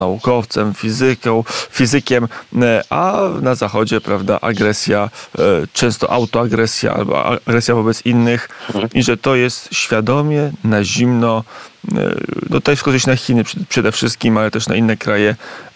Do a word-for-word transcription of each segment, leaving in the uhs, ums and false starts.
naukowcem, fizyką, fizykiem, a na Zachodzie, prawda, agresja, często autoagresja albo agresja wobec innych i że to jest świadomie, na zimno, no tutaj wchodzić na Chiny przede wszystkim, ale też na inne kraje,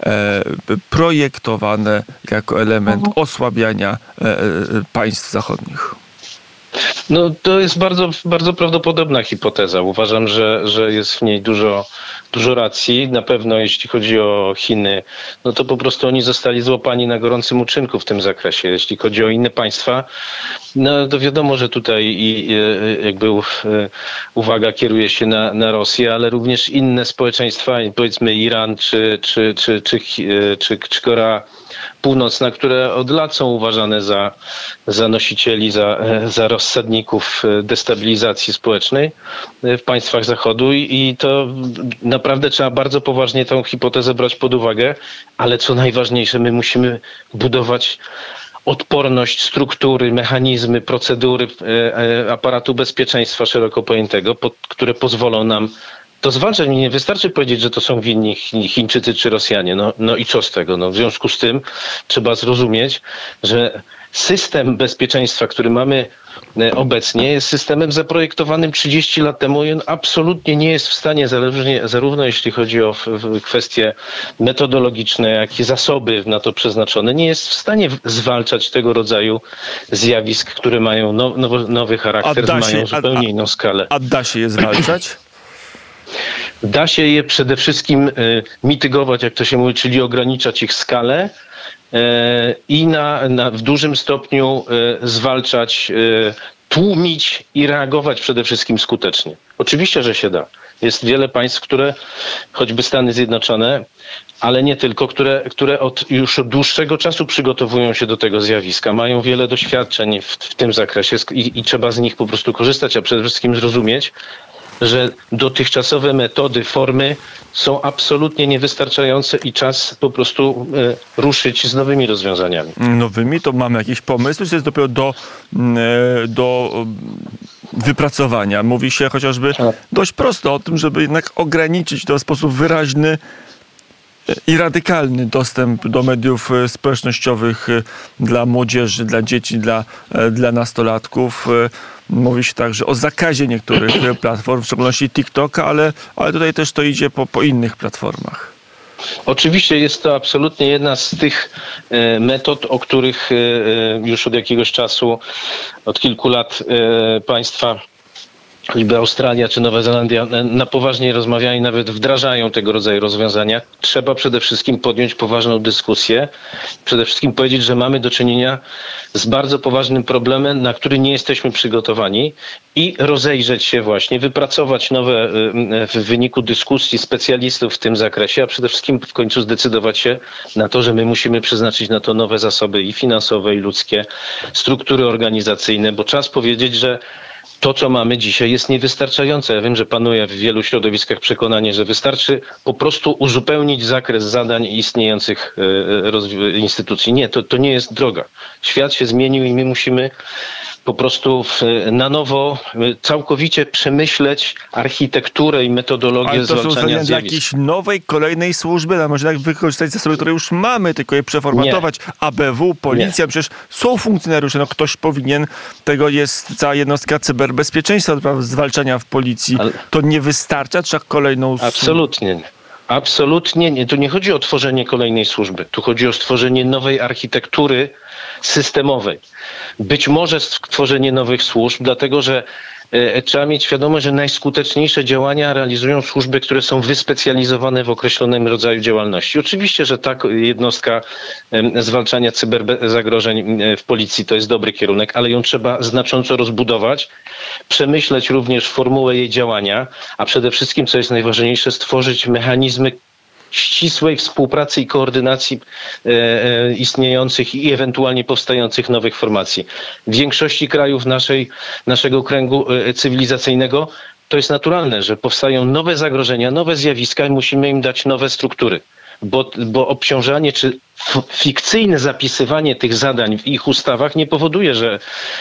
projektowane jako element osłabiania państw zachodnich. No to jest bardzo, bardzo prawdopodobna hipoteza. Uważam, że, że jest w niej dużo, dużo racji. Na pewno jeśli chodzi o Chiny, no to po prostu oni zostali złapani na gorącym uczynku w tym zakresie. Jeśli chodzi o inne państwa, no to wiadomo, że tutaj i, jakby uwaga kieruje się na, na Rosję, ale również inne społeczeństwa, powiedzmy Iran czy, czy, czy, czy, czy, czy Korea Północna, które od lat są uważane za, za nosicieli, za, za rozsadników destabilizacji społecznej w państwach Zachodu i, i to naprawdę trzeba bardzo poważnie tę hipotezę brać pod uwagę, ale co najważniejsze, my musimy budować odporność, struktury, mechanizmy, procedury aparatu bezpieczeństwa szeroko pojętego, pod, które pozwolą nam to zwalczać. Nie wystarczy powiedzieć, że to są winni Chińczycy czy Rosjanie. No, no i co z tego? No, w związku z tym trzeba zrozumieć, że system bezpieczeństwa, który mamy obecnie, jest systemem zaprojektowanym trzydzieści lat temu i on absolutnie nie jest w stanie, zarówno jeśli chodzi o kwestie metodologiczne, jak i zasoby na to przeznaczone, nie jest w stanie zwalczać tego rodzaju zjawisk, które mają now, now, nowy charakter, się, mają zupełnie a, a, inną skalę. A da się je zwalczać? Da się je przede wszystkim mitygować, jak to się mówi, czyli ograniczać ich skalę i na, na, w dużym stopniu zwalczać, tłumić i reagować przede wszystkim skutecznie. Oczywiście, że się da. Jest wiele państw, które, choćby Stany Zjednoczone, ale nie tylko, które, które od już od dłuższego czasu przygotowują się do tego zjawiska. Mają wiele doświadczeń w, w tym zakresie i, i trzeba z nich po prostu korzystać, a przede wszystkim zrozumieć, że dotychczasowe metody, formy są absolutnie niewystarczające i czas po prostu e, ruszyć z nowymi rozwiązaniami. Nowymi? To mamy jakiś pomysł, czy jest dopiero do, e, do wypracowania? Mówi się chociażby dość prosto o tym, żeby jednak ograniczyć to w sposób wyraźny i radykalny dostęp do mediów społecznościowych dla młodzieży, dla dzieci, dla, dla nastolatków. Mówi się także o zakazie niektórych platform, w szczególności TikToka, ale, ale tutaj też to idzie po, po innych platformach. Oczywiście jest to absolutnie jedna z tych e, metod, o których e, już od jakiegoś czasu, od kilku lat e, państwa, choćby Australia czy Nowa Zelandia, na poważnie rozmawiają i nawet wdrażają tego rodzaju rozwiązania. Trzeba przede wszystkim podjąć poważną dyskusję. Przede wszystkim powiedzieć, że mamy do czynienia z bardzo poważnym problemem, na który nie jesteśmy przygotowani i rozejrzeć się właśnie, wypracować nowe w wyniku dyskusji specjalistów w tym zakresie, a przede wszystkim w końcu zdecydować się na to, że my musimy przeznaczyć na to nowe zasoby i finansowe, i ludzkie, struktury organizacyjne, bo czas powiedzieć, że to, co mamy dzisiaj, jest niewystarczające. Ja wiem, że panuje w wielu środowiskach przekonanie, że wystarczy po prostu uzupełnić zakres zadań istniejących instytucji. Nie, to, to nie jest droga. Świat się zmienił i my musimy po prostu w, na nowo całkowicie przemyśleć architekturę i metodologię zwalczania zjawisk. Ale to są dla jakiejś nowej, kolejnej służby, a można wykorzystać zasoby, które już mamy, tylko je przeformatować. Nie. A B W, policja, nie. Przecież są funkcjonariusze, no ktoś powinien, tego jest cała jednostka cyberbezpieczeństwa, zwalczania w policji. Ale to nie wystarcza? Trzeba kolejną... Absolutnie nie. Absolutnie nie. Tu nie chodzi o tworzenie kolejnej służby. Tu chodzi o stworzenie nowej architektury systemowej. Być może stworzenie nowych służb, dlatego że e, trzeba mieć świadomość, że najskuteczniejsze działania realizują służby, które są wyspecjalizowane w określonym rodzaju działalności. Oczywiście, że ta jednostka e, zwalczania cyberzagrożeń w policji to jest dobry kierunek, ale ją trzeba znacząco rozbudować, przemyśleć również formułę jej działania, a przede wszystkim, co jest najważniejsze, stworzyć mechanizmy ścisłej współpracy i koordynacji e, e, istniejących i ewentualnie powstających nowych formacji. W większości krajów naszej, naszego kręgu e, cywilizacyjnego to jest naturalne, że powstają nowe zagrożenia, nowe zjawiska i musimy im dać nowe struktury. Bo, bo obciążanie czy fikcyjne zapisywanie tych zadań w ich ustawach nie powoduje, że,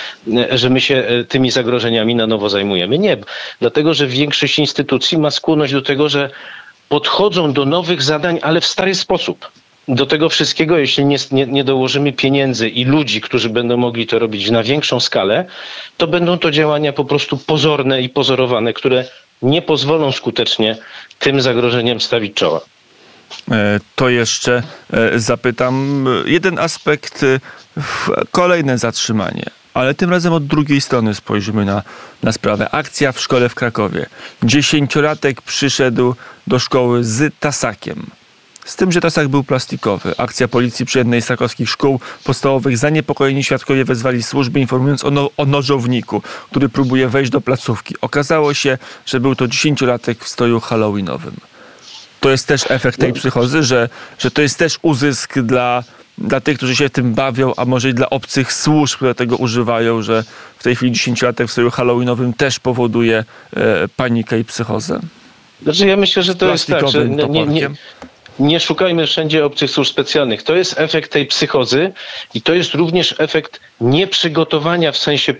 że my się tymi zagrożeniami na nowo zajmujemy. Nie, dlatego że większość instytucji ma skłonność do tego, że podchodzą do nowych zadań, ale w stary sposób. Do tego wszystkiego, jeśli nie, nie, nie dołożymy pieniędzy i ludzi, którzy będą mogli to robić na większą skalę, to będą to działania po prostu pozorne i pozorowane, które nie pozwolą skutecznie tym zagrożeniom stawić czoła. To jeszcze zapytam jeden aspekt, kolejne zatrzymanie, ale tym razem od drugiej strony spojrzymy na, na sprawę. Akcja w szkole w Krakowie. Dziesięciolatek przyszedł do szkoły z tasakiem. Z tym, że tasak był plastikowy. Akcja policji przy jednej z krakowskich szkół podstawowych. Zaniepokojeni świadkowie wezwali służby, informując o, no, o nożowniku, który próbuje wejść do placówki. Okazało się, że był to dziesięciolatek w stroju halloweenowym. To jest też efekt tej psychozy, że, że to jest też uzysk dla, dla tych, którzy się tym bawią, a może i dla obcych służb, które tego używają, że w tej chwili dziesięciolatek w stroju halloweenowym też powoduje e, panikę i psychozę. Znaczy ja myślę, że to jest tak, że nie, nie, nie, nie szukajmy wszędzie obcych służb specjalnych. To jest efekt tej psychozy i to jest również efekt nieprzygotowania w sensie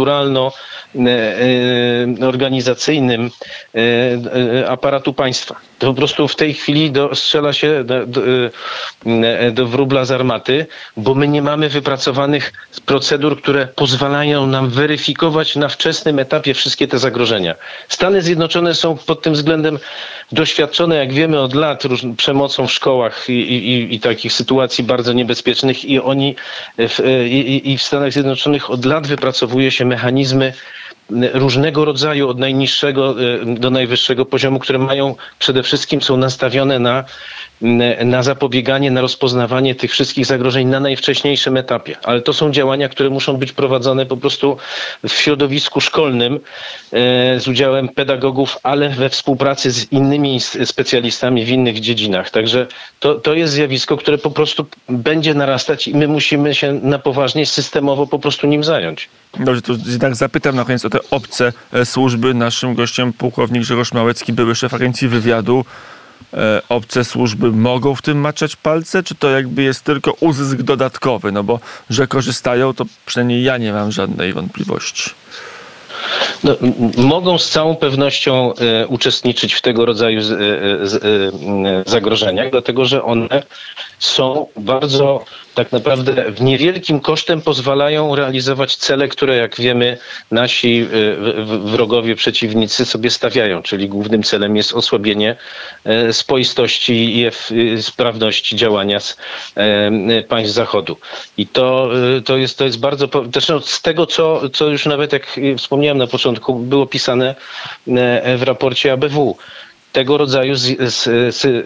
proceduralno-organizacyjnym aparatu państwa. To po prostu w tej chwili do, strzela się do, do, do wróbla z armaty, bo my nie mamy wypracowanych procedur, które pozwalają nam weryfikować na wczesnym etapie wszystkie te zagrożenia. Stany Zjednoczone są pod tym względem doświadczone, jak wiemy, od lat róż, przemocą w szkołach i, i, i takich sytuacji bardzo niebezpiecznych i oni w, i, i w Stanach Zjednoczonych od lat wypracowuje się mechanizmy różnego rodzaju, od najniższego do najwyższego poziomu, które mają przede wszystkim są nastawione na, na zapobieganie, na rozpoznawanie tych wszystkich zagrożeń na najwcześniejszym etapie. Ale to są działania, które muszą być prowadzone po prostu w środowisku szkolnym z udziałem pedagogów, ale we współpracy z innymi specjalistami w innych dziedzinach. Także to, to jest zjawisko, które po prostu będzie narastać i my musimy się na poważnie, systemowo po prostu nim zająć. Dobrze, to jednak zapytam na koniec o te obce służby. Naszym gościem pułkownik Grzegorz Małecki, były szef Agencji Wywiadu. E, obce służby mogą w tym maczać palce, czy to jakby jest tylko uzysk dodatkowy? No bo, że korzystają, to przynajmniej ja nie mam żadnej wątpliwości. No, mogą z całą pewnością e, uczestniczyć w tego rodzaju z, e, z, e, zagrożeniach, dlatego że one są bardzo tak naprawdę w niewielkim kosztem pozwalają realizować cele, które jak wiemy nasi wrogowie, przeciwnicy sobie stawiają, czyli głównym celem jest osłabienie spoistości i sprawności działania z państw Zachodu. I to, to, jest, to jest bardzo... Zresztą z tego, co, co już nawet jak wspomniałem na początku, było pisane w raporcie A B W. Tego rodzaju z, z, z, y,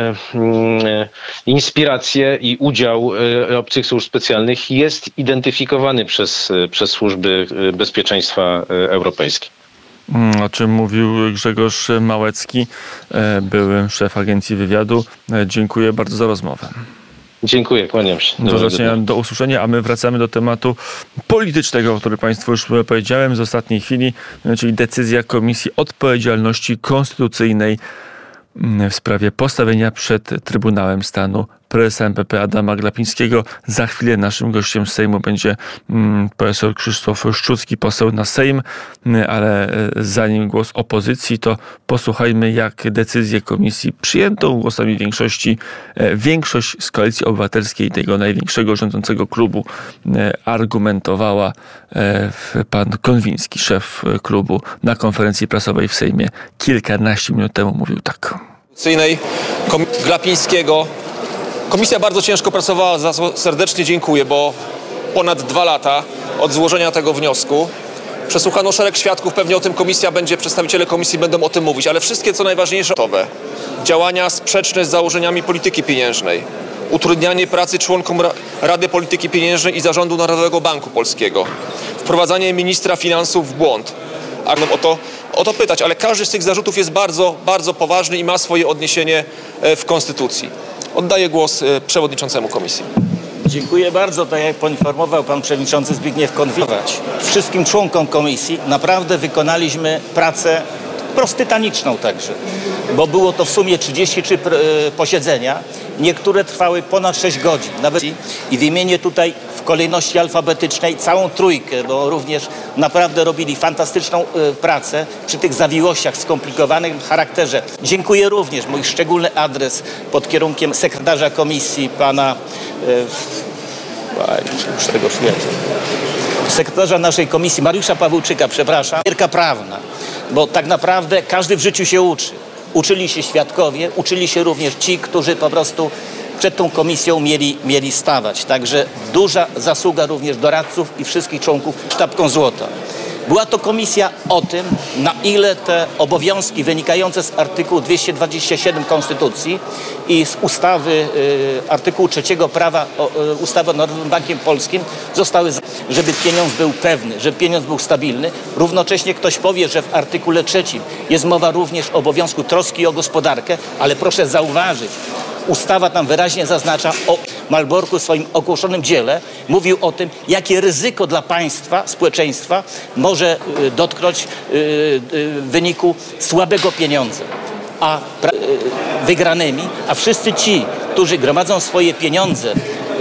y, inspiracje i udział y, obcych służb specjalnych jest identyfikowany przez, przez służby bezpieczeństwa europejskie. O czym mówił Grzegorz Małecki, były szef Agencji Wywiadu. Dziękuję bardzo za rozmowę. Dziękuję, kłaniam się. Do zobaczenia, do usłyszenia, a my wracamy do tematu politycznego, o którym Państwu już powiedziałem z ostatniej chwili, czyli decyzja Komisji Odpowiedzialności Konstytucyjnej w sprawie postawienia przed Trybunałem Stanu prezesa M P P Adama Glapińskiego. Za chwilę naszym gościem z Sejmu będzie mm, profesor Krzysztof Szczucki, poseł na Sejm, ale zanim głos opozycji, to posłuchajmy, jak decyzję komisji przyjętą głosami większości, większość z Koalicji Obywatelskiej, tego największego rządzącego klubu, argumentowała pan Konwiński, szef klubu, na konferencji prasowej w Sejmie kilkanaście minut temu mówił tak. Glapińskiego. Komisja bardzo ciężko pracowała, za co serdecznie dziękuję, bo ponad dwa lata od złożenia tego wniosku. Przesłuchano szereg świadków, pewnie o tym komisja będzie, przedstawiciele komisji będą o tym mówić, ale wszystkie, co najważniejsze, działania sprzeczne z założeniami polityki pieniężnej, utrudnianie pracy członkom Rady Polityki Pieniężnej i Zarządu Narodowego Banku Polskiego, wprowadzanie ministra finansów w błąd. A o to, o to pytać, ale każdy z tych zarzutów jest bardzo, bardzo poważny i ma swoje odniesienie w Konstytucji. Oddaję głos przewodniczącemu komisji. Dziękuję bardzo. Tak jak poinformował pan przewodniczący Zbigniew Konwiński, wszystkim członkom komisji naprawdę wykonaliśmy pracę wprost tytaniczną także. bo było to w sumie trzydzieści trzy posiedzenia. Niektóre trwały ponad sześć godzin. Nawet i wymienię tutaj w kolejności alfabetycznej całą trójkę, bo również naprawdę robili fantastyczną y, pracę przy tych zawiłościach skomplikowanych w charakterze. Dziękuję również, mój szczególny adres pod kierunkiem sekretarza komisji, pana y, już tego świecę. sekretarza naszej komisji, Mariusza Pawełczyka, przepraszam, gierka prawna, bo tak naprawdę każdy w życiu się uczy. Uczyli się świadkowie, uczyli się również ci, którzy po prostu przed tą komisją mieli, mieli stawać. Także duża zasługa również doradców i wszystkich członków Sztabką Złota. Była to komisja o tym, na ile te obowiązki wynikające z artykułu dwieście dwadzieścia siedem Konstytucji i z ustawy y, artykułu trzeciego prawa o, y, ustawy o Narodowym Bankiem Polskim zostały, żeby pieniądz był pewny, żeby pieniądz był stabilny. Równocześnie ktoś powie, że w artykule trzecim jest mowa również o obowiązku troski o gospodarkę, ale proszę zauważyć, ustawa tam wyraźnie zaznacza o Malborku w swoim ogłoszonym dziele. Mówił o tym, jakie ryzyko dla państwa, społeczeństwa może y, dotknąć y, y, w wyniku słabego pieniądza. A y, wygranymi, a wszyscy ci, którzy gromadzą swoje pieniądze,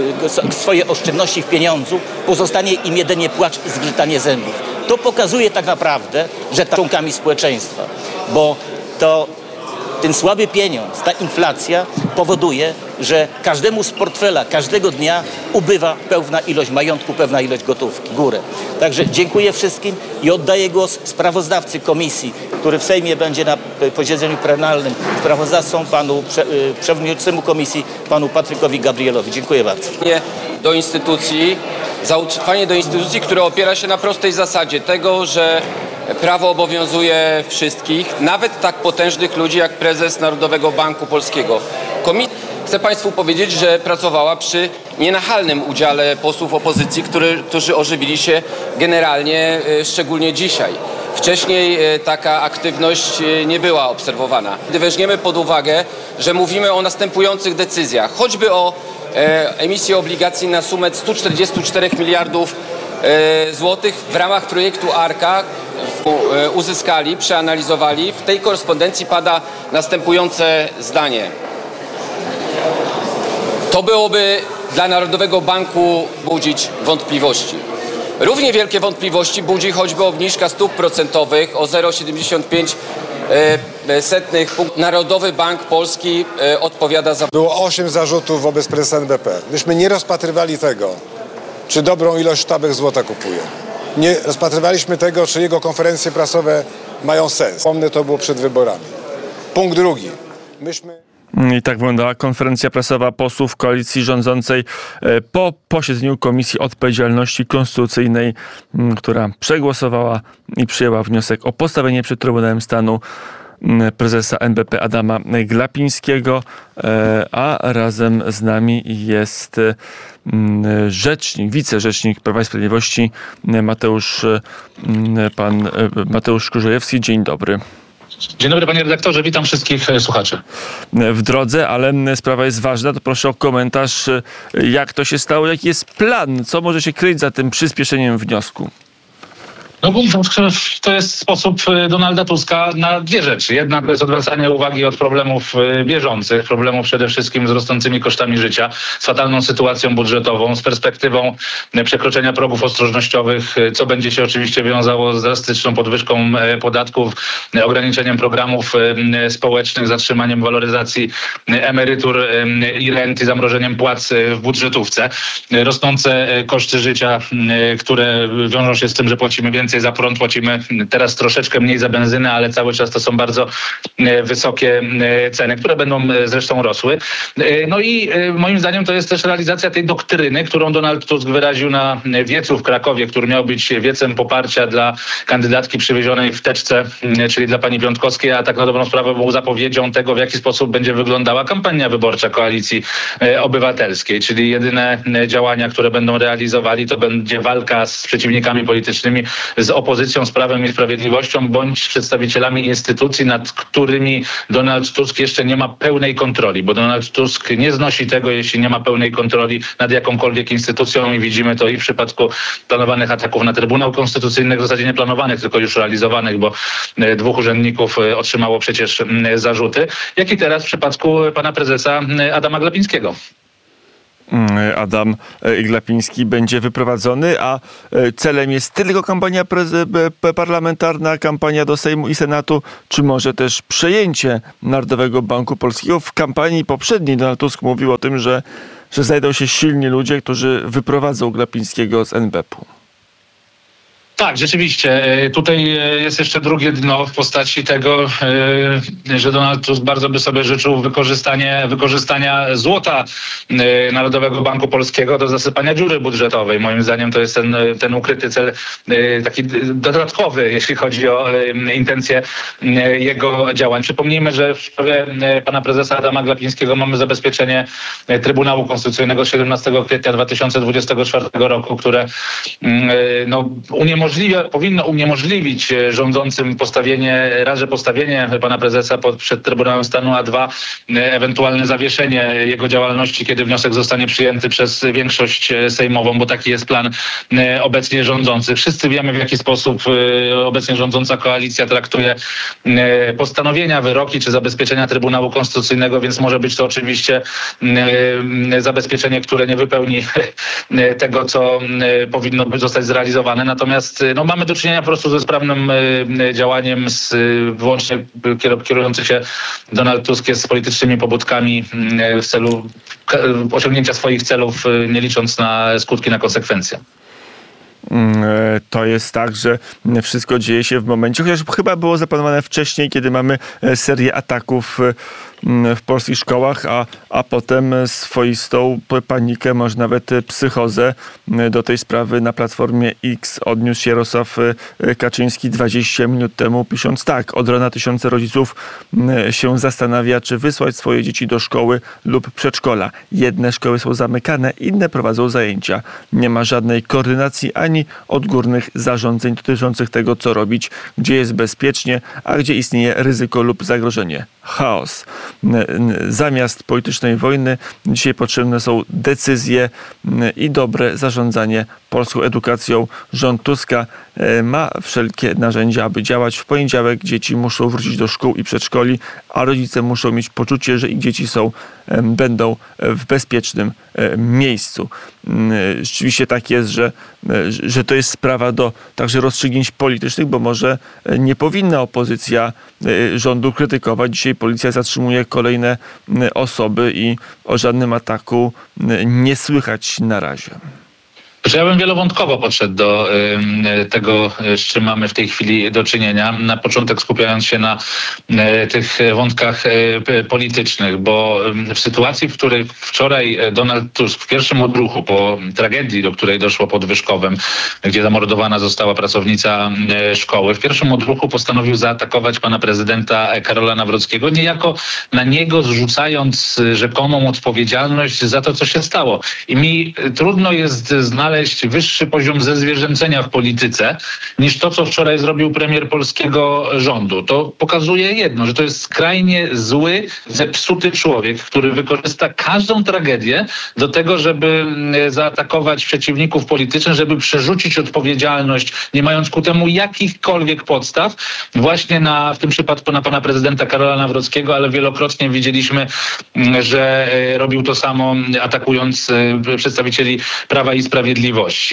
y, swoje oszczędności w pieniądzu, pozostanie im jedynie płacz i zgrzytanie zębów. To pokazuje tak naprawdę, że ta członkami społeczeństwa, bo to ten słaby pieniądz, ta inflacja powoduje, że każdemu z portfela, każdego dnia ubywa pewna ilość majątku, pewna ilość gotówki, górę. Także dziękuję wszystkim i oddaję głos sprawozdawcy komisji, który w Sejmie będzie na posiedzeniu plenarnym sprawozdawcą, panu przewodniczącemu komisji, panu Patrykowi Gabrielowi. Dziękuję bardzo. Do instytucji, zaufanie do instytucji, które opiera się na prostej zasadzie tego, że prawo obowiązuje wszystkich, nawet tak potężnych ludzi jak prezes Narodowego Banku Polskiego. Komisja, chcę Państwu powiedzieć, że pracowała przy nienachalnym udziale posłów opozycji, który, którzy ożywili się generalnie, szczególnie dzisiaj. Wcześniej taka aktywność nie była obserwowana. Gdy weźmiemy pod uwagę, że mówimy o następujących decyzjach, choćby o e, emisji obligacji na sumę stu czterdziestu czterech miliardów e, złotych w ramach projektu Arka, uzyskali, przeanalizowali. W tej korespondencji pada następujące zdanie. To byłoby dla Narodowego Banku budzić wątpliwości. Równie wielkie wątpliwości budzi choćby obniżka stóp procentowych o zero przecinek siedemdziesiąt pięć punktu. Narodowy Bank Polski odpowiada za... Było osiem zarzutów wobec prezesa N B P. Myśmy nie rozpatrywali tego, czy dobrą ilość sztabek złota kupuje. Nie rozpatrywaliśmy tego, czy jego konferencje prasowe mają sens. Wspomnę, to było przed wyborami. Punkt drugi. Myśmy... I tak wyglądała konferencja prasowa posłów koalicji rządzącej po posiedzeniu Komisji Odpowiedzialności Konstytucyjnej, która przegłosowała i przyjęła wniosek o postawienie przed Trybunałem Stanu prezesa N B P Adama Glapińskiego, a razem z nami jest rzecznik, wicerzecznik Prawa i Sprawiedliwości Mateusz, pan Mateusz Kurzejewski. Dzień dobry. Dzień dobry, panie redaktorze, witam wszystkich słuchaczy. W drodze, ale sprawa jest ważna, to proszę o komentarz, jak to się stało, jaki jest plan, co może się kryć za tym przyspieszeniem wniosku. No, to jest sposób Donalda Tuska na dwie rzeczy. Jedna to jest odwracanie uwagi od problemów bieżących, problemów przede wszystkim z rosnącymi kosztami życia, z fatalną sytuacją budżetową, z perspektywą przekroczenia progów ostrożnościowych, co będzie się oczywiście wiązało z drastyczną podwyżką podatków, ograniczeniem programów społecznych, zatrzymaniem waloryzacji emerytur i rent i zamrożeniem płac w budżetówce. Rosnące koszty życia, które wiążą się z tym, że płacimy więcej za prąd, płacimy teraz troszeczkę mniej za benzynę, ale cały czas to są bardzo wysokie ceny, które będą zresztą rosły. No i moim zdaniem to jest też realizacja tej doktryny, którą Donald Tusk wyraził na wiecu w Krakowie, który miał być wiecem poparcia dla kandydatki przywiezionej w teczce, czyli dla pani Piątkowskiej, a tak na dobrą sprawę był zapowiedzią tego, w jaki sposób będzie wyglądała kampania wyborcza Koalicji Obywatelskiej, czyli jedyne działania, które będą realizowali, to będzie walka z przeciwnikami politycznymi z opozycją, z Prawem i Sprawiedliwością, bądź przedstawicielami instytucji, nad którymi Donald Tusk jeszcze nie ma pełnej kontroli, bo Donald Tusk nie znosi tego, jeśli nie ma pełnej kontroli nad jakąkolwiek instytucją i widzimy to i w przypadku planowanych ataków na Trybunał Konstytucyjny, w zasadzie nie planowanych, tylko już realizowanych, bo dwóch urzędników otrzymało przecież zarzuty, jak i teraz w przypadku pana prezesa Adama Glapińskiego. Adam Glapiński będzie wyprowadzony, a celem jest tylko kampania parlamentarna, kampania do Sejmu i Senatu, czy może też przejęcie Narodowego Banku Polskiego? W kampanii poprzedniej Donald Tusk mówił o tym, że, że znajdą się silni ludzie, którzy wyprowadzą Glapińskiego z en be pe u. Tak, rzeczywiście. Tutaj jest jeszcze drugie dno w postaci tego, że Donald Tusk bardzo by sobie życzył wykorzystanie, wykorzystania złota Narodowego Banku Polskiego do zasypania dziury budżetowej. Moim zdaniem to jest ten, ten ukryty cel taki dodatkowy, jeśli chodzi o intencje jego działań. Przypomnijmy, że w sprawie pana prezesa Adama Glapińskiego mamy zabezpieczenie Trybunału Konstytucyjnego siedemnastego kwietnia dwa tysiące dwudziestego czwartego roku, które no, uniemożliwia powinno uniemożliwić rządzącym postawienie, raz, że postawienie pana prezesa pod, przed Trybunałem Stanu, a dwa, ewentualne zawieszenie jego działalności, kiedy wniosek zostanie przyjęty przez większość sejmową, bo taki jest plan obecnie rządzących. Wszyscy wiemy, w jaki sposób obecnie rządząca koalicja traktuje postanowienia, wyroki czy zabezpieczenia Trybunału Konstytucyjnego, więc może być to oczywiście zabezpieczenie, które nie wypełni tego, co powinno zostać zrealizowane. Natomiast no, mamy do czynienia po prostu ze sprawnym działaniem, z, wyłącznie kierujący się Donald Tusk z politycznymi pobudkami w celu osiągnięcia swoich celów, nie licząc na skutki, na konsekwencje. To jest tak, że wszystko dzieje się w momencie, chociaż chyba było zaplanowane wcześniej, kiedy mamy serię ataków w polskich szkołach, a, a potem swoistą panikę, może nawet psychozę do tej sprawy na Platformie X odniósł Jarosław Kaczyński dwadzieścia minut temu, pisząc tak: od rana tysiące rodziców się zastanawia, czy wysłać swoje dzieci do szkoły lub przedszkola. Jedne szkoły są zamykane, inne prowadzą zajęcia. Nie ma żadnej koordynacji ani odgórnych zarządzeń dotyczących tego, co robić, gdzie jest bezpiecznie, a gdzie istnieje ryzyko lub zagrożenie. Chaos. Zamiast politycznej wojny dzisiaj potrzebne są decyzje i dobre zarządzanie polską edukacją. Rząd Tuska ma wszelkie narzędzia, aby działać. W poniedziałek dzieci muszą wrócić do szkół i przedszkoli, a rodzice muszą mieć poczucie, że ich dzieci są, będą w bezpiecznym miejscu. Rzeczywiście tak jest, że, że to jest sprawa do także rozstrzygnięć politycznych, bo może nie powinna opozycja rządu krytykować. Dzisiaj policja zatrzymuje kolejne osoby i o żadnym ataku nie słychać na razie. Ja bym wielowątkowo podszedł do y, tego, z czym mamy w tej chwili do czynienia. Na początek skupiając się na y, tych wątkach y, politycznych, bo y, w sytuacji, w której wczoraj Donald Tusk w pierwszym odruchu po tragedii, do której doszło pod Wyszkowem, gdzie zamordowana została pracownica y, szkoły, w pierwszym odruchu postanowił zaatakować pana prezydenta Karola Nawrockiego, niejako na niego zrzucając rzekomą odpowiedzialność za to, co się stało. I mi y, trudno jest znaleźć wyższy poziom zezwierzęcenia w polityce niż to, co wczoraj zrobił premier polskiego rządu. To pokazuje jedno, że to jest skrajnie zły, zepsuty człowiek, który wykorzysta każdą tragedię do tego, żeby zaatakować przeciwników politycznych, żeby przerzucić odpowiedzialność, nie mając ku temu jakichkolwiek podstaw, właśnie na, w tym przypadku na pana prezydenta Karola Nawrockiego, ale wielokrotnie widzieliśmy, że robił to samo, atakując przedstawicieli Prawa i Sprawiedliwości.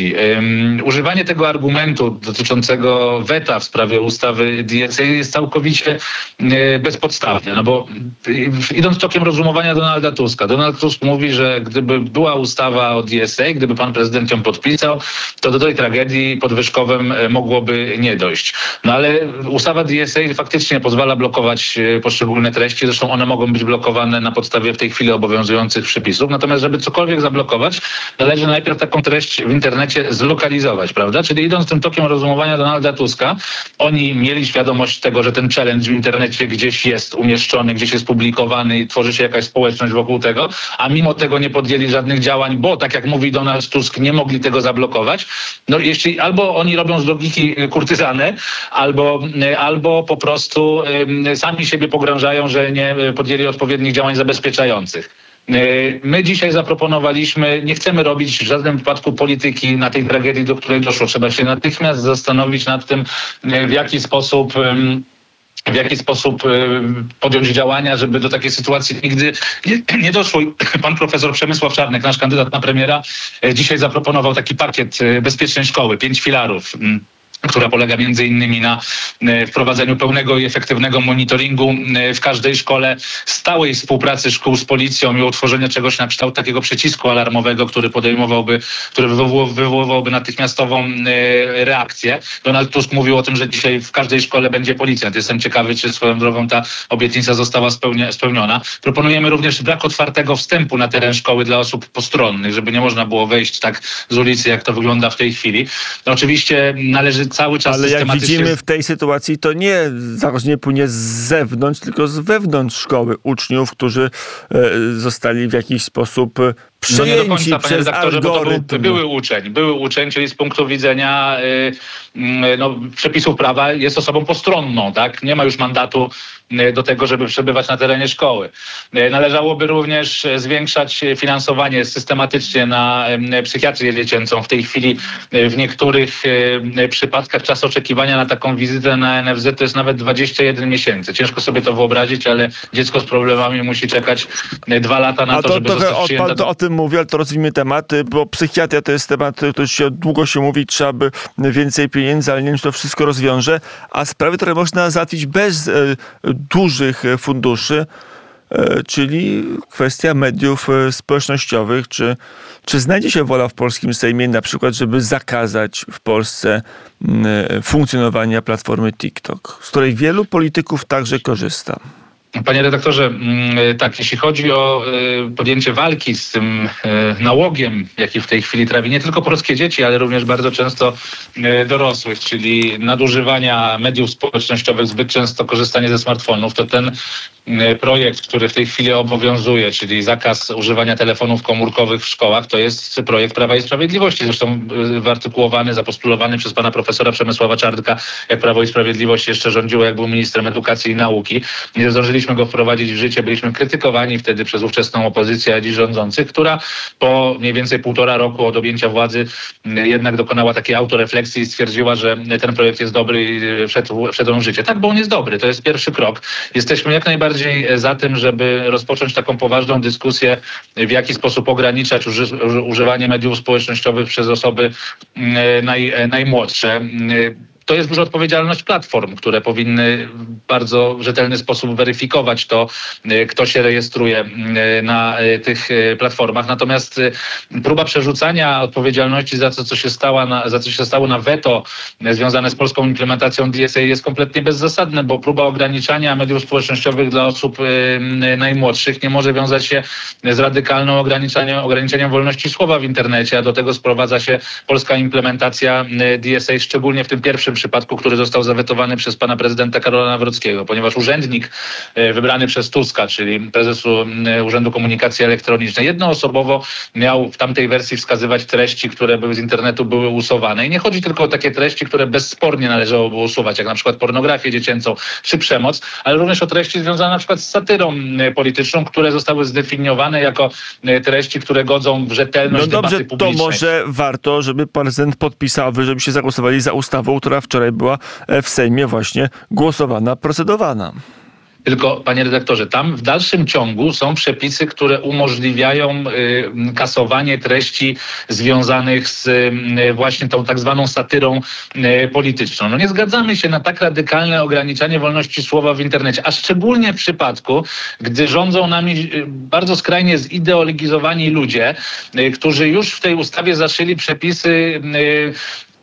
Um, używanie tego argumentu dotyczącego weta w sprawie ustawy D S A jest całkowicie e, bezpodstawne, no bo e, idąc tokiem rozumowania Donalda Tuska, Donald Tusk mówi, że gdyby była ustawa o D S A, gdyby pan prezydent ją podpisał, to do tej tragedii pod Wyszkowem mogłoby nie dojść. No ale ustawa D S A faktycznie pozwala blokować poszczególne treści, zresztą one mogą być blokowane na podstawie w tej chwili obowiązujących przepisów, natomiast żeby cokolwiek zablokować, należy najpierw taką treść treść w internecie zlokalizować, prawda? Czyli idąc tym tokiem rozumowania Donalda Tuska, oni mieli świadomość tego, że ten challenge w internecie gdzieś jest umieszczony, gdzieś jest publikowany i tworzy się jakaś społeczność wokół tego, a mimo tego nie podjęli żadnych działań, bo tak jak mówi Donald Tusk, nie mogli tego zablokować. No jeśli albo oni robią z logiki kurtyzanę, albo, albo po prostu y, sami siebie pogrążają, że nie podjęli odpowiednich działań zabezpieczających. My dzisiaj zaproponowaliśmy, nie chcemy robić w żadnym wypadku polityki na tej tragedii, do której doszło. Trzeba się natychmiast zastanowić nad tym, w jaki sposób w jaki sposób podjąć działania, żeby do takiej sytuacji nigdy nie, nie doszło. Pan profesor Przemysław Czarnek, nasz kandydat na premiera, dzisiaj zaproponował taki pakiet bezpiecznej szkoły, pięć filarów, która polega między innymi na wprowadzeniu pełnego i efektywnego monitoringu w każdej szkole, stałej współpracy szkół z policją i utworzenia czegoś na kształt takiego przycisku alarmowego, który podejmowałby, który wywoływałby natychmiastową reakcję. Donald Tusk mówił o tym, że dzisiaj w każdej szkole będzie policjant. Jestem ciekawy, czy swoją drogą ta obietnica została spełniona. Proponujemy również brak otwartego wstępu na teren szkoły dla osób postronnych, żeby nie można było wejść tak z ulicy, jak to wygląda w tej chwili. No, oczywiście należy cały czas ale jak widzimy w tej sytuacji, to nie zagrożenie płynie z zewnątrz, tylko z wewnątrz szkoły uczniów, którzy e, zostali w jakiś sposób przejęci no nie do końca, panie przez redaktorze, algorytm. Bo to był, były uczeń, były uczeń, czyli z punktu widzenia y, y, no, przepisów prawa jest osobą postronną, tak? Nie ma już mandatu y, do tego, żeby przebywać na terenie szkoły. Y, należałoby również zwiększać finansowanie systematycznie na y, psychiatrię dziecięcą. W tej chwili y, w niektórych y, przypadkach czas oczekiwania na taką wizytę na N F Z to jest nawet dwadzieścia jeden miesięcy. Ciężko sobie to wyobrazić, ale dziecko z problemami musi czekać y, dwa lata na A to, to, żeby to, zostać to, przyjęte. to o tym mówię, ale to rozwijmy temat, bo psychiatria to jest temat, który się długo się mówi, trzeba by więcej pieniędzy, ale nie wiem, czy to wszystko rozwiąże, a sprawy, które można załatwić bez e, dużych funduszy, e, czyli kwestia mediów e, społecznościowych. Czy, czy znajdzie się wola w polskim Sejmie na przykład, żeby zakazać w Polsce e, funkcjonowania platformy TikTok, z której wielu polityków także korzysta? Panie redaktorze, tak, jeśli chodzi o podjęcie walki z tym nałogiem, jaki w tej chwili trawi nie tylko polskie dzieci, ale również bardzo często dorosłych, czyli nadużywania mediów społecznościowych, zbyt często korzystanie ze smartfonów, to ten projekt, który w tej chwili obowiązuje, czyli zakaz używania telefonów komórkowych w szkołach, to jest projekt Prawa i Sprawiedliwości, zresztą wyartykułowany, zapostulowany przez pana profesora Przemysława Czarnka, jak Prawo i Sprawiedliwość jeszcze rządziło, jak był ministrem edukacji i nauki. Nie zdążyliśmy go wprowadzić w życie, byliśmy krytykowani wtedy przez ówczesną opozycję, a dziś rządzących, która po mniej więcej półtora roku od objęcia władzy jednak dokonała takiej autorefleksji i stwierdziła, że ten projekt jest dobry i wszedł, wszedł w życie. Tak, bo on jest dobry, to jest pierwszy krok. Jesteśmy jak najbardziej za tym, żeby rozpocząć taką poważną dyskusję, w jaki sposób ograniczać uży, używanie mediów społecznościowych przez osoby naj, najmłodsze. To jest duża odpowiedzialność platform, które powinny w bardzo rzetelny sposób weryfikować to, kto się rejestruje na tych platformach. Natomiast próba przerzucania odpowiedzialności za to, co się stało na, za co się stało na weto związane z polską implementacją D S A jest kompletnie bezzasadne, bo próba ograniczania mediów społecznościowych dla osób najmłodszych nie może wiązać się z radykalnym ograniczeniem, ograniczeniem wolności słowa w internecie, a do tego sprowadza się polska implementacja D S A, szczególnie w tym pierwszym przypadku, który został zawetowany przez pana prezydenta Karola Nawrockiego, ponieważ urzędnik wybrany przez Tuska, czyli prezesu Urzędu Komunikacji Elektronicznej, jednoosobowo miał w tamtej wersji wskazywać treści, które były z internetu były usuwane. I nie chodzi tylko o takie treści, które bezspornie należałoby usuwać, jak na przykład pornografię dziecięcą czy przemoc, ale również o treści związane na przykład z satyrą polityczną, które zostały zdefiniowane jako treści, które godzą w rzetelność no dobrze, debaty publicznej. To może warto, żeby prezydent podpisał, żebyście zagłosowali za ustawą, która wczoraj była w Sejmie właśnie głosowana, procedowana. Tylko, panie redaktorze, tam w dalszym ciągu są przepisy, które umożliwiają y, kasowanie treści związanych z y, właśnie tą tak zwaną satyrą y, polityczną. No nie zgadzamy się na tak radykalne ograniczanie wolności słowa w internecie, a szczególnie w przypadku, gdy rządzą nami y, bardzo skrajnie zideologizowani ludzie, y, którzy już w tej ustawie zaszyli przepisy y,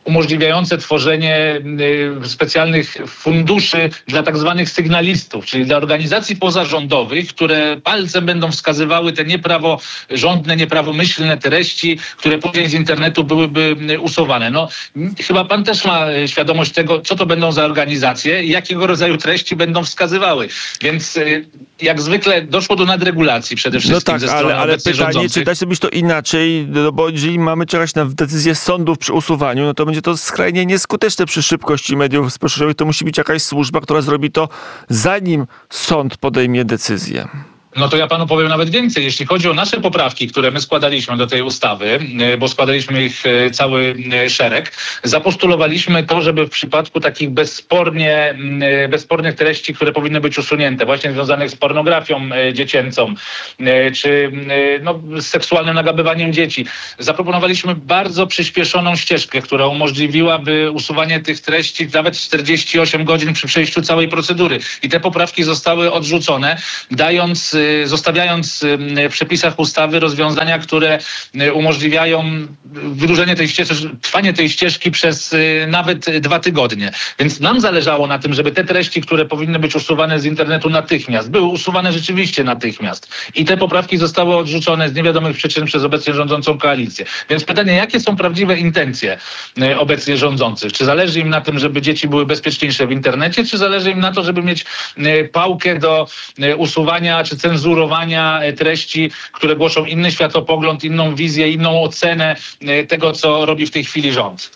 umożliwiające tworzenie specjalnych funduszy dla tak zwanych sygnalistów, czyli dla organizacji pozarządowych, które palcem będą wskazywały te niepraworządne, nieprawomyślne treści, które później z internetu byłyby usuwane. No, chyba pan też ma świadomość tego, co to będą za organizacje i jakiego rodzaju treści będą wskazywały. Więc jak zwykle doszło do nadregulacji przede wszystkim no tak, ze strony ale, ale obecnie pytanie, rządzących. czy da się być to inaczej, no bo jeżeli mamy czekać na decyzję sądów przy usuwaniu, no to będzie to skrajnie nieskuteczne przy szybkości mediów społecznościowych. To musi być jakaś służba, która zrobi to, zanim sąd podejmie decyzję. No to ja panu powiem nawet więcej. Jeśli chodzi o nasze poprawki, które my składaliśmy do tej ustawy, bo składaliśmy ich cały szereg, zapostulowaliśmy to, żeby w przypadku takich bezspornie, bezspornych treści, które powinny być usunięte, właśnie związanych z pornografią dziecięcą, czy no, z seksualnym nagabywaniem dzieci, zaproponowaliśmy bardzo przyspieszoną ścieżkę, która umożliwiłaby usuwanie tych treści nawet czterdzieści osiem godzin przy przejściu całej procedury. I te poprawki zostały odrzucone, dając zostawiając w przepisach ustawy rozwiązania, które umożliwiają wydłużenie tej ścieżki, trwanie tej ścieżki przez nawet dwa tygodnie. Więc nam zależało na tym, żeby te treści, które powinny być usuwane z internetu natychmiast, były usuwane rzeczywiście natychmiast. I te poprawki zostały odrzucone z niewiadomych przyczyn przez obecnie rządzącą koalicję. Więc pytanie, jakie są prawdziwe intencje obecnie rządzących? Czy zależy im na tym, żeby dzieci były bezpieczniejsze w internecie, czy zależy im na to, żeby mieć pałkę do usuwania czy cenzurowania treści, które głoszą inny światopogląd, inną wizję, inną ocenę tego, co robi w tej chwili rząd?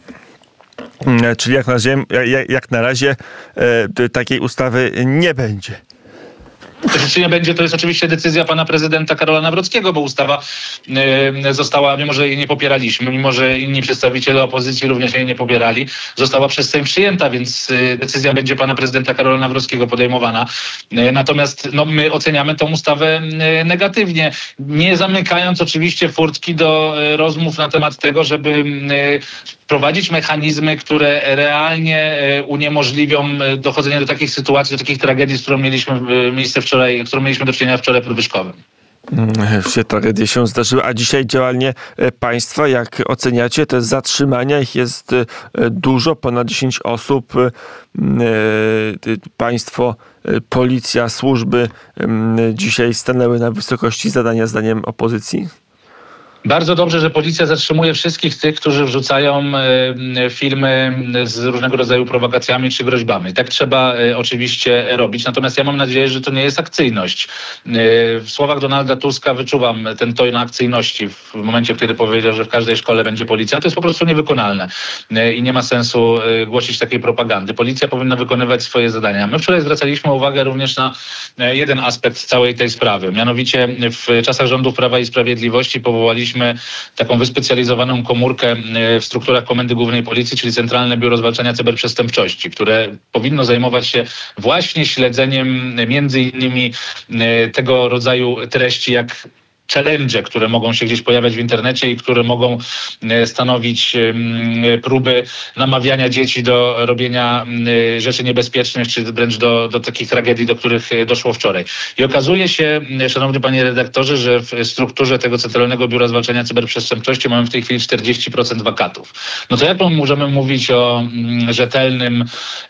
Czyli jak na razie, jak, jak na razie e, takiej ustawy nie będzie. Czy nie będzie, to jest oczywiście decyzja pana prezydenta Karola Nawrockiego, bo ustawa y, została, mimo że jej nie popieraliśmy, mimo że inni przedstawiciele opozycji również jej nie popierali, została przez Sejm przyjęta, więc y, decyzja będzie pana prezydenta Karola Nawrockiego podejmowana. Y, natomiast no, my oceniamy tę ustawę y, negatywnie, nie zamykając oczywiście furtki do y, rozmów na temat tego, żeby y, prowadzić mechanizmy, które realnie uniemożliwią dochodzenie do takich sytuacji, do takich tragedii, z którą mieliśmy miejsce wczoraj, z którą mieliśmy do czynienia wczoraj pod Wyszkowem. Wszystkie tragedie się zdarzyły, a dzisiaj działanie państwa, jak oceniacie te zatrzymania? Ich jest dużo, ponad dziesięć osób. Państwo, policja, służby dzisiaj stanęły na wysokości zadania zdaniem opozycji? Bardzo dobrze, że policja zatrzymuje wszystkich tych, którzy wrzucają e, filmy z różnego rodzaju prowokacjami czy groźbami. Tak trzeba e, oczywiście robić. Natomiast ja mam nadzieję, że to nie jest akcyjność. E, w słowach Donalda Tuska wyczuwam ten ton akcyjności w momencie, kiedy powiedział, że w każdej szkole będzie policja. To jest po prostu niewykonalne e, i nie ma sensu e, głosić takiej propagandy. Policja powinna wykonywać swoje zadania. My wczoraj zwracaliśmy uwagę również na e, jeden aspekt całej tej sprawy. Mianowicie w czasach rządów Prawa i Sprawiedliwości powołaliśmy taką wyspecjalizowaną komórkę w strukturach Komendy Głównej Policji, czyli Centralne Biuro Zwalczania Cyberprzestępczości, które powinno zajmować się właśnie śledzeniem między innymi tego rodzaju treści jak challenge, które mogą się gdzieś pojawiać w internecie i które mogą stanowić próby namawiania dzieci do robienia rzeczy niebezpiecznych, czy wręcz do, do takich tragedii, do których doszło wczoraj. I okazuje się, szanowny panie redaktorze, że w strukturze tego Centralnego Biura Zwalczania Cyberprzestępczości mamy w tej chwili czterdzieści procent wakatów. No to jak możemy mówić o rzetelnym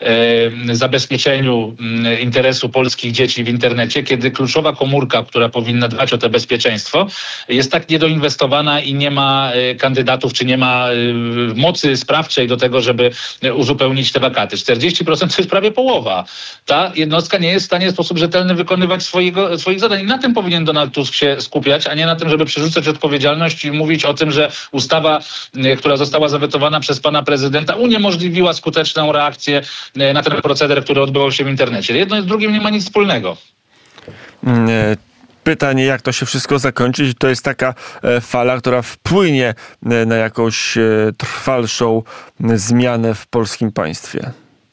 e, zabezpieczeniu interesu polskich dzieci w internecie, kiedy kluczowa komórka, która powinna dbać o to bezpieczeństwo, jest tak niedoinwestowana i nie ma kandydatów, czy nie ma mocy sprawczej do tego, żeby uzupełnić te wakaty. czterdzieści procent to jest prawie połowa. Ta jednostka nie jest w stanie w sposób rzetelny wykonywać swojego, swoich zadań. I na tym powinien Donald Tusk się skupiać, a nie na tym, żeby przerzucać odpowiedzialność i mówić o tym, że ustawa, która została zawetowana przez pana prezydenta, uniemożliwiła skuteczną reakcję na ten proceder, który odbywał się w internecie. Jedno z drugim nie ma nic wspólnego. Nie. Pytanie, jak to się wszystko zakończyć? To jest taka fala, która wpłynie na jakąś trwalszą zmianę w polskim państwie.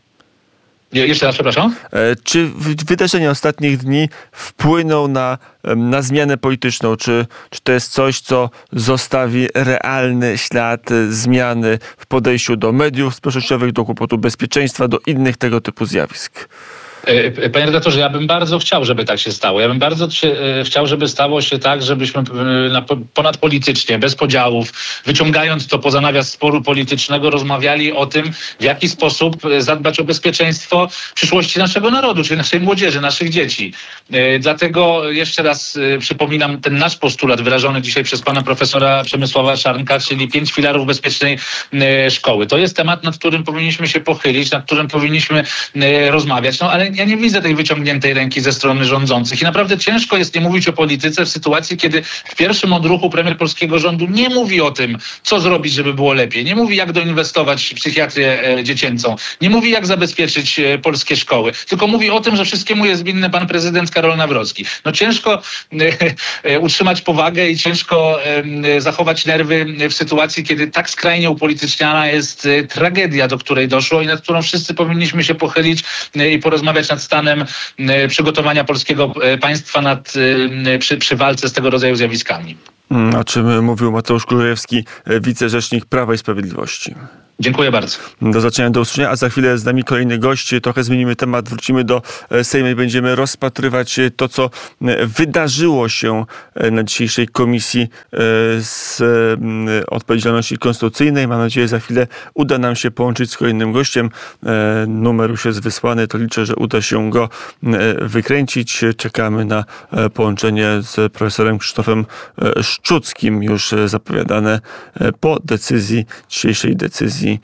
Jeszcze raz, przepraszam? Czy wydarzenia ostatnich dni wpłyną na, na zmianę polityczną? Czy, czy to jest coś, co zostawi realny ślad zmiany w podejściu do mediów społecznościowych, do kłopotu bezpieczeństwa, do innych tego typu zjawisk? Panie redaktorze, ja bym bardzo chciał, żeby tak się stało. Ja bym bardzo się, chciał, żeby stało się tak, żebyśmy na, ponadpolitycznie, bez podziałów, wyciągając to poza nawias sporu politycznego, rozmawiali o tym, w jaki sposób zadbać o bezpieczeństwo przyszłości naszego narodu, czyli naszej młodzieży, naszych dzieci. Dlatego jeszcze raz przypominam ten nasz postulat wyrażony dzisiaj przez pana profesora Przemysława Czarnka, czyli pięć filarów bezpiecznej szkoły. To jest temat, nad którym powinniśmy się pochylić, nad którym powinniśmy rozmawiać. No ale ja nie widzę tej wyciągniętej ręki ze strony rządzących i naprawdę ciężko jest nie mówić o polityce w sytuacji, kiedy w pierwszym odruchu premier polskiego rządu nie mówi o tym, co zrobić, żeby było lepiej. Nie mówi, jak doinwestować w psychiatrię dziecięcą. Nie mówi, jak zabezpieczyć polskie szkoły. Tylko mówi o tym, że wszystkiemu jest winny pan prezydent Karol Nawrocki. No ciężko utrzymać powagę i ciężko zachować nerwy w sytuacji, kiedy tak skrajnie upolityczniana jest tragedia, do której doszło i nad którą wszyscy powinniśmy się pochylić i porozmawiać nad stanem przygotowania polskiego państwa nad, przy, przy walce z tego rodzaju zjawiskami. O czym mówił Mateusz Kulejewski, wicerzecznik Prawa i Sprawiedliwości. Dziękuję bardzo. Do zobaczenia, do usłyszenia, a za chwilę z nami kolejny gość. Trochę zmienimy temat, wrócimy do Sejmu i będziemy rozpatrywać to, co wydarzyło się na dzisiejszej Komisji z Odpowiedzialności Konstytucyjnej. Mam nadzieję, że za chwilę uda nam się połączyć z kolejnym gościem. Numer już jest wysłany, to liczę, że uda się go wykręcić. Czekamy na połączenie z profesorem Krzysztofem Szczuckim, już zapowiadane po decyzji, dzisiejszej decyzji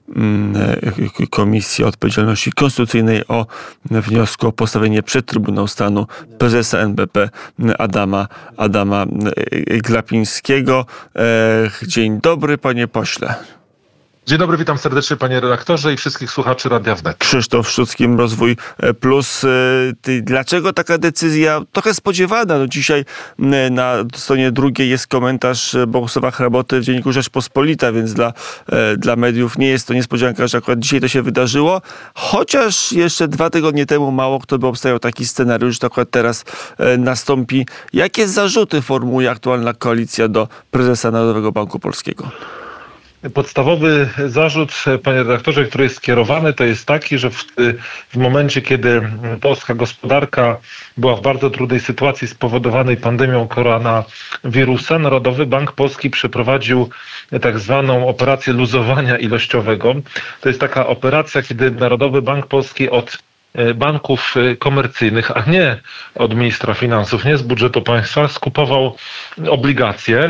Komisji Odpowiedzialności Konstytucyjnej o wniosku o postawienie przed Trybunał Stanu prezesa N B P Adama, Adama Glapińskiego. Dzień dobry, panie pośle. Dzień dobry, witam serdecznie panie redaktorze i wszystkich słuchaczy Radia Wnet. Krzysztof Szczucki, Rozwój Plus. Dlaczego taka decyzja trochę spodziewana? No dzisiaj na stronie drugiej jest komentarz Bogusława Chraboty w dzienniku Rzeczpospolita, więc dla, dla mediów nie jest to niespodzianka, że akurat dzisiaj to się wydarzyło. Chociaż jeszcze dwa tygodnie temu mało kto by obstawiał taki scenariusz, że to akurat teraz nastąpi. Jakie zarzuty formułuje aktualna koalicja do prezesa Narodowego Banku Polskiego? Podstawowy zarzut, panie redaktorze, który jest skierowany, to jest taki, że w, w momencie, kiedy polska gospodarka była w bardzo trudnej sytuacji spowodowanej pandemią koronawirusa, Narodowy Bank Polski przeprowadził tak zwaną operację luzowania ilościowego. To jest taka operacja, kiedy Narodowy Bank Polski od banków komercyjnych, a nie od ministra finansów, nie z budżetu państwa, skupował obligacje.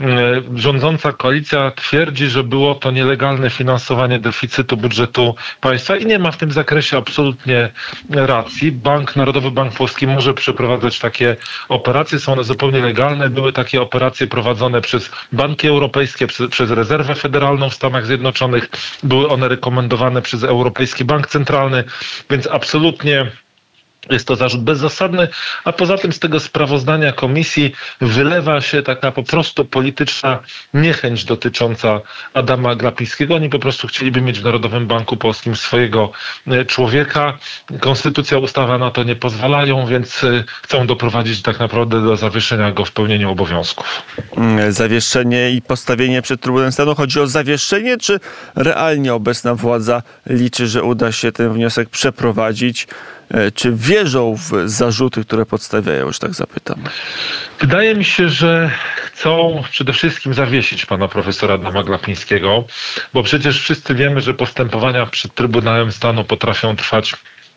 Rządząca koalicja twierdzi, że było to nielegalne finansowanie deficytu budżetu państwa i nie ma w tym zakresie absolutnie racji. Bank, Narodowy Bank Polski może przeprowadzać takie operacje, są one zupełnie legalne. Były takie operacje prowadzone przez banki europejskie, przez, przez Rezerwę Federalną w Stanach Zjednoczonych. Były one rekomendowane przez Europejski Bank Centralny, więc absolutnie Absolutnie jest to zarzut bezzasadny, a poza tym z tego sprawozdania komisji wylewa się taka po prostu polityczna niechęć dotycząca Adama Glapińskiego. Oni po prostu chcieliby mieć w Narodowym Banku Polskim swojego człowieka. Konstytucja, ustawa na to nie pozwalają, więc chcą doprowadzić tak naprawdę do zawieszenia go w pełnieniu obowiązków. Zawieszenie i postawienie przed Trybunałem Stanu. Chodzi o zawieszenie, czy realnie obecna władza liczy, że uda się ten wniosek przeprowadzić? Czy wierzą w zarzuty, które podstawiają, już tak zapytam? Wydaje mi się, że chcą przede wszystkim zawiesić pana profesora Adama Glapińskiego, bo przecież wszyscy wiemy, że postępowania przed Trybunałem Stanu potrafią trwać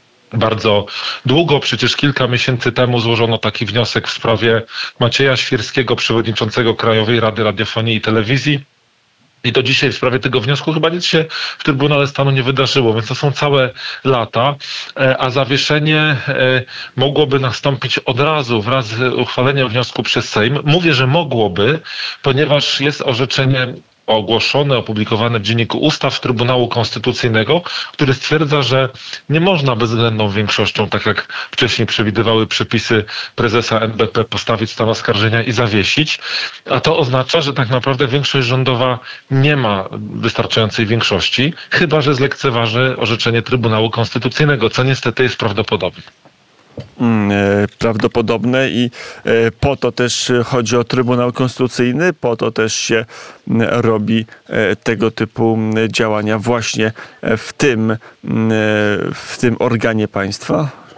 bardzo długo. Przecież kilka miesięcy temu złożono taki wniosek w sprawie Macieja Świerskiego, przewodniczącego Krajowej Rady Radiofonii i Telewizji. I do dzisiaj w sprawie tego wniosku chyba nic się w Trybunale Stanu nie wydarzyło, więc to są całe lata, a zawieszenie mogłoby nastąpić od razu wraz z uchwaleniem wniosku przez Sejm. Mówię, że mogłoby, ponieważ jest orzeczenie ogłoszone, opublikowane w Dzienniku Ustaw Trybunału Konstytucyjnego, który stwierdza, że nie można bezwzględną większością, tak jak wcześniej przewidywały przepisy prezesa N B P, postawić stan oskarżenia i zawiesić. A to oznacza, że tak naprawdę większość rządowa nie ma wystarczającej większości, chyba że zlekceważy orzeczenie Trybunału Konstytucyjnego, co niestety jest prawdopodobne. Prawdopodobne i po to też chodzi o Trybunał Konstytucyjny, po to też się robi tego typu działania właśnie w tym, w tym organie państwa.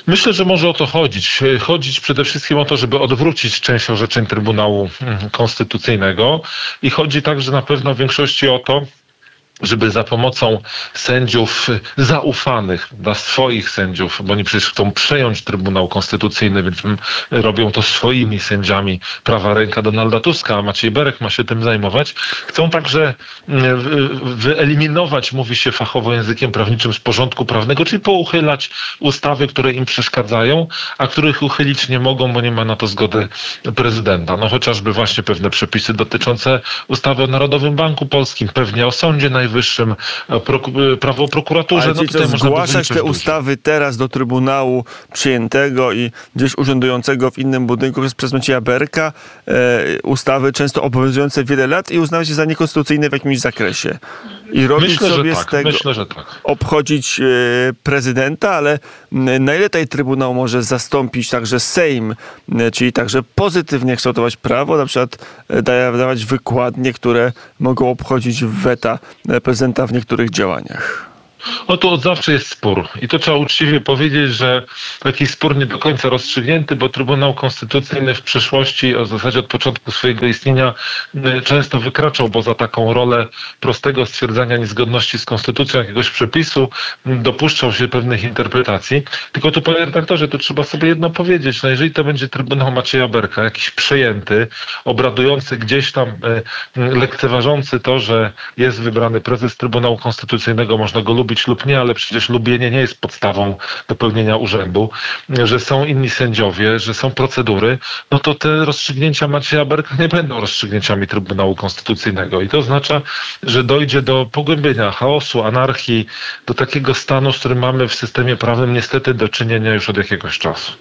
Myślę, że może o to chodzić. Chodzić przede wszystkim o to, żeby odwrócić część orzeczeń Trybunału Konstytucyjnego i chodzi także na pewno w większości o to, żeby za pomocą sędziów zaufanych dla swoich sędziów, bo oni przecież chcą przejąć Trybunał Konstytucyjny, więc robią to swoimi sędziami. Prawa ręka Donalda Tuska, a Maciej Berek ma się tym zajmować. Chcą także wyeliminować, mówi się fachowo językiem prawniczym, z porządku prawnego, czyli pouchylać ustawy, które im przeszkadzają, a których uchylić nie mogą, bo nie ma na to zgody prezydenta. No chociażby właśnie pewne przepisy dotyczące ustawy o Narodowym Banku Polskim, pewnie o Sądzie Najwyższym, Wyższym, prawo o prokuraturze. Ale no tutaj tutaj zgłaszać te ustawy teraz do Trybunału przyjętego i gdzieś urzędującego w innym budynku przez, przez Macieja Berka, e, ustawy często obowiązujące wiele lat i uznawać je za niekonstytucyjne w jakimś zakresie. I robić Myślę, sobie tak. z tego, Myślę, że tak. obchodzić e, prezydenta, ale na ile tutaj Trybunał może zastąpić także Sejm, e, czyli także pozytywnie kształtować prawo, na przykład e, dawać wykładnie, które mogą obchodzić weta prezydenta w niektórych działaniach. O to od zawsze jest spór. I to trzeba uczciwie powiedzieć, że taki spór nie do końca rozstrzygnięty, bo Trybunał Konstytucyjny w przeszłości, w zasadzie od początku swojego istnienia, często wykraczał poza taką rolę prostego stwierdzania niezgodności z konstytucją jakiegoś przepisu, dopuszczał się pewnych interpretacji. Tylko tu, panie redaktorze, tu trzeba sobie jedno powiedzieć. No jeżeli to będzie Trybunał Macieja Berka, jakiś przejęty, obradujący gdzieś tam, lekceważący to, że jest wybrany prezes Trybunału Konstytucyjnego, można go lubić lub nie, ale przecież lubienie nie jest podstawą do pełnienia urzędu, że są inni sędziowie, że są procedury, no to te rozstrzygnięcia Macieja Berka nie będą rozstrzygnięciami Trybunału Konstytucyjnego i to oznacza, że dojdzie do pogłębienia chaosu, anarchii, do takiego stanu, z którym mamy w systemie prawnym niestety do czynienia już od jakiegoś czasu.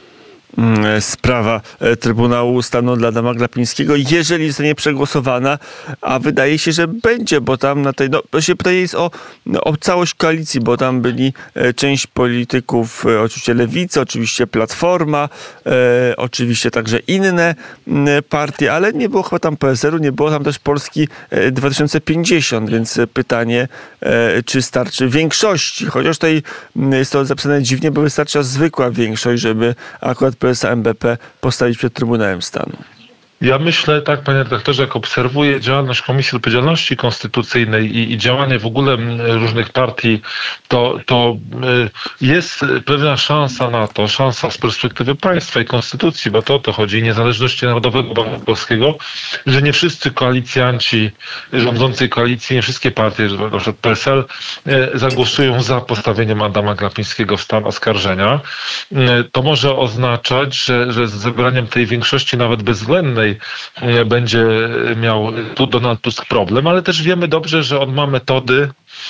Sprawa Trybunału Stanu dla Adama Glapińskiego, jeżeli zostanie przegłosowana, a wydaje się, że będzie, bo tam na tej, no się pytanie jest o, o całość koalicji, bo tam byli część polityków, oczywiście Lewicy, oczywiście Platforma, e, oczywiście także inne partie, ale nie było chyba tam P S L u, nie było tam też Polski dwa tysiące pięćdziesiąt, więc pytanie, e, czy starczy większości, chociaż tutaj jest to zapisane dziwnie, bo wystarcza zwykła większość, żeby akurat prezesa M B P postawić przed Trybunałem Stanu. Ja myślę tak, panie redaktorze, jak obserwuję działalność Komisji Odpowiedzialności Konstytucyjnej i, i działanie w ogóle różnych partii, to, to jest pewna szansa na to, szansa z perspektywy państwa i konstytucji, bo to o to chodzi, i niezależności Narodowego Banku Polskiego, że nie wszyscy koalicjanci rządzącej koalicji, nie wszystkie partie, na przykład P S L, zagłosują za postawieniem Adama Glapińskiego w stan oskarżenia. To może oznaczać, że, że z zebraniem tej większości, nawet bezwzględnej, będzie miał tu Donald Tusk problem, ale też wiemy dobrze, że on ma metody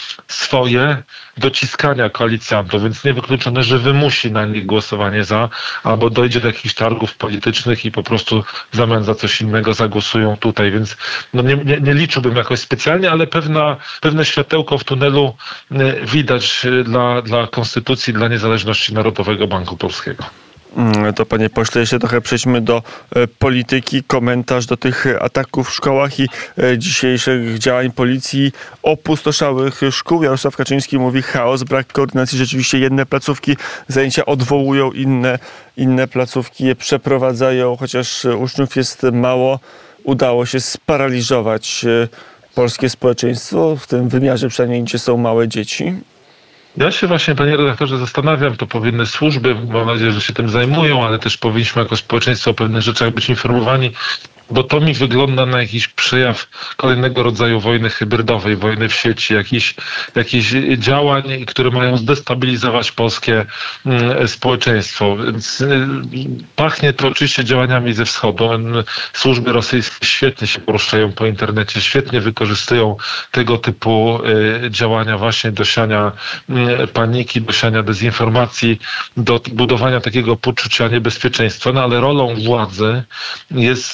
swoje dociskania koalicjantów, więc niewykluczone, że wymusi na nich głosowanie za, albo dojdzie do jakichś targów politycznych i po prostu w zamian za coś innego zagłosują tutaj, więc no nie, nie, nie liczyłbym jakoś specjalnie, ale pewna, pewne światełko w tunelu widać dla, dla konstytucji, dla niezależności Narodowego Banku Polskiego. To panie pośle, jeszcze trochę przejdźmy do e, polityki, komentarz do tych ataków w szkołach i e, dzisiejszych działań policji opustoszałych szkół. Jarosław Kaczyński mówi chaos, brak koordynacji. Rzeczywiście jedne placówki zajęcia odwołują, inne, inne placówki je przeprowadzają, chociaż uczniów jest mało. Udało się sparaliżować e, polskie społeczeństwo, w tym wymiarze przynajmniej, gdzie są małe dzieci. Ja się właśnie, panie redaktorze, zastanawiam, to powinny służby, mam nadzieję, że się tym zajmują, ale też powinniśmy jako społeczeństwo o pewnych rzeczach być informowani, bo to mi wygląda na jakiś przejaw kolejnego rodzaju wojny hybrydowej, wojny w sieci, jakichś jakichś działań, które mają zdestabilizować polskie mm, społeczeństwo. Więc y, pachnie to oczywiście działaniami ze wschodu. Służby rosyjskie świetnie się poruszają po internecie, świetnie wykorzystują tego typu y, działania właśnie do siania y, paniki, do siania dezinformacji, do budowania takiego poczucia niebezpieczeństwa. No ale rolą władzy jest y,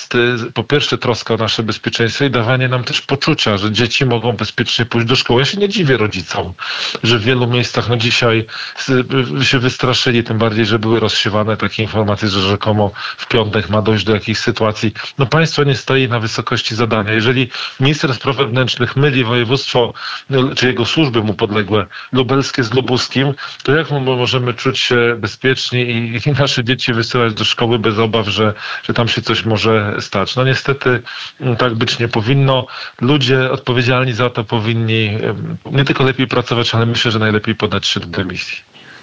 po pierwsze troska o nasze bezpieczeństwo i dawanie nam też poczucia, że dzieci mogą bezpiecznie pójść do szkoły. Ja się nie dziwię rodzicom, że w wielu miejscach no dzisiaj się wystraszyli, tym bardziej, że były rozsiewane takie informacje, że rzekomo w piątek ma dojść do jakichś sytuacji. No państwo nie stoi na wysokości zadania. Jeżeli minister spraw wewnętrznych myli województwo, czy jego służby mu podległe, lubelskie z lubuskim, to jak my możemy czuć się bezpiecznie i, i nasze dzieci wysyłać do szkoły bez obaw, że, że tam się coś może stać? No niestety tak być nie powinno. Ludzie odpowiedzialni za to powinni nie tylko lepiej pracować, ale myślę, że najlepiej podać się do dymisji.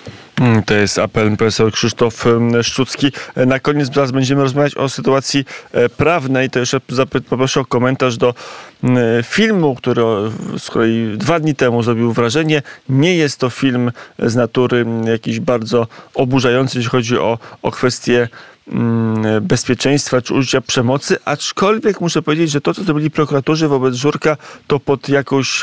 To jest apel profesor Krzysztof Szczucki. Na koniec zaraz będziemy rozmawiać o sytuacji prawnej. To jeszcze poproszę o komentarz do filmu, który z kolei dwa dni temu zrobił wrażenie. Nie jest to film z natury jakiś bardzo oburzający, jeśli chodzi o, o kwestie bezpieczeństwa czy użycia przemocy, aczkolwiek muszę powiedzieć, że to, co zrobili prokuratorzy wobec Żurka, to pod jakąś,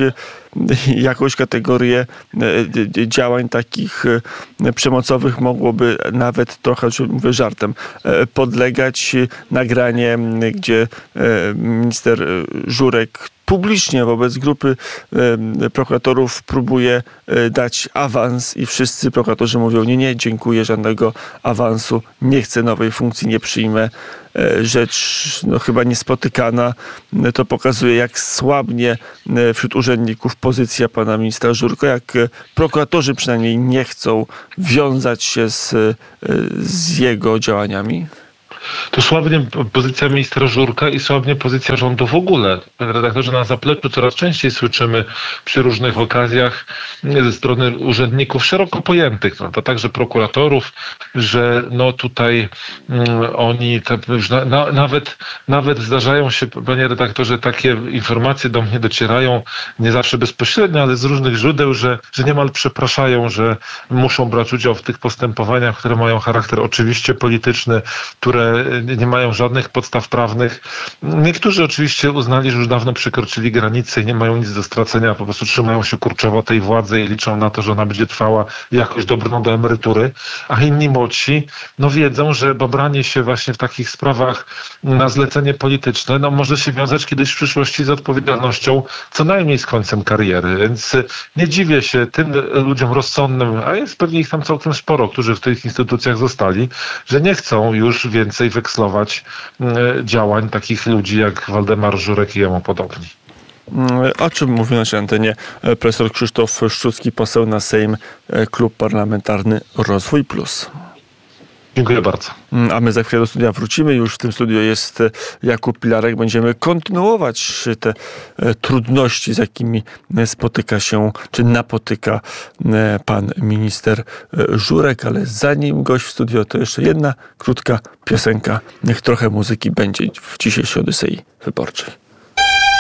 jakąś kategorię działań takich przemocowych mogłoby nawet trochę, mówię żartem, podlegać. Nagranie, gdzie minister Żurek publicznie wobec grupy e, prokuratorów próbuje e, dać awans i wszyscy prokuratorzy mówią: nie, nie, dziękuję, żadnego awansu, nie chcę nowej funkcji, nie przyjmę. E, rzecz no, chyba niespotykana. E, to pokazuje, jak słabnie e, wśród urzędników pozycja pana ministra Żurka, jak e, prokuratorzy przynajmniej nie chcą wiązać się z, e, z jego działaniami. To słabnie pozycja ministra Żurka i słabnie pozycja rządu w ogóle. Panie redaktorze, na zapleczu coraz częściej słyszymy przy różnych okazjach ze strony urzędników szeroko pojętych, no to także prokuratorów, że no tutaj um, oni te, na, na, nawet, nawet zdarzają się, panie redaktorze, takie informacje do mnie docierają, nie zawsze bezpośrednio, ale z różnych źródeł, że, że niemal przepraszają, że muszą brać udział w tych postępowaniach, które mają charakter oczywiście polityczny, które nie mają żadnych podstaw prawnych. Niektórzy oczywiście uznali, że już dawno przekroczyli granicę i nie mają nic do stracenia, po prostu trzymają się kurczowo tej władzy i liczą na to, że ona będzie trwała jakoś dobrą do emerytury, a inni młodsi no wiedzą, że babranie się właśnie w takich sprawach na zlecenie polityczne no może się wiązać kiedyś w przyszłości z odpowiedzialnością co najmniej z końcem kariery, więc nie dziwię się tym ludziom rozsądnym, a jest pewnie ich tam całkiem sporo, którzy w tych instytucjach zostali, że nie chcą już więcej wekslować działań takich ludzi jak Waldemar Żurek i jemu podobni. O czym mówi na naszej antenie profesor Krzysztof Szczucki, poseł na Sejm, Klub Parlamentarny Rozwój Plus. Dziękuję bardzo. A my za chwilę do studia wrócimy. Już w tym studiu jest Jakub Pilarek. Będziemy kontynuować te trudności, z jakimi spotyka się, czy napotyka pan minister Żurek. Ale zanim gość w studio, to jeszcze jedna krótka piosenka. Niech trochę muzyki będzie w dzisiejszej Odysei Wyborczej.